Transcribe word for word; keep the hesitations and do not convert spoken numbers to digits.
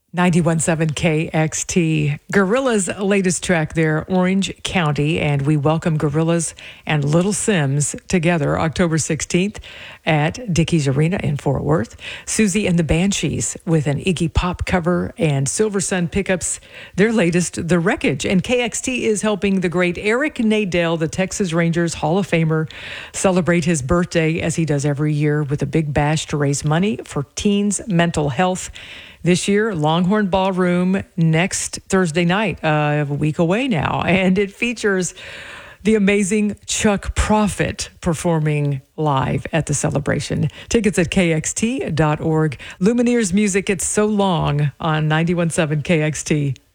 ninety-one point seven K X T. Gorilla's latest track there, Orange County, and we welcome Gorillaz and Little Sims together October sixteenth at Dickies Arena in Fort Worth. Susie and the Banshees with an Iggy Pop cover, and Silver Sun Pickups, their latest, The Wreckage. And K X T is helping the great Eric Nadel, the Texas Rangers Hall of Famer, celebrate his birthday as he does every year with a big bash to raise money for teens' mental health. This year, Longhorn Ballroom next Thursday night, uh, a week away now. And it features the amazing Chuck Prophet performing live at the celebration. Tickets at K X T dot org. Lumineers music, It's So Long on ninety-one point seven K X T.